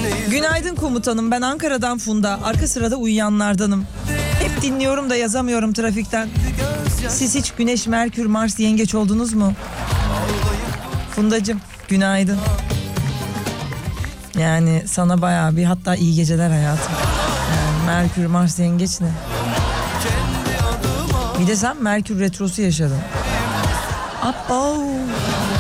Günaydın komutanım, ben Ankara'dan Funda. Arka sırada uyuyanlardanım. Hep dinliyorum da yazamıyorum trafikten. Siz hiç Güneş, Merkür, Mars, Yengeç oldunuz mu? Fundacığım günaydın. Yani sana bayağı bir, hatta iyi geceler hayatım. Yani Merkür, Mars, Yengeç ne? Bir de sen Merkür retrosu yaşadın. Abo.